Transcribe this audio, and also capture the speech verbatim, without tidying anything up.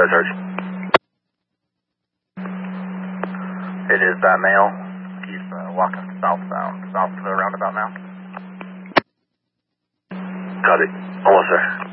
ahead, Sarge. It is that male. He's uh, walking southbound, south to the roundabout now. Got it. Almost there.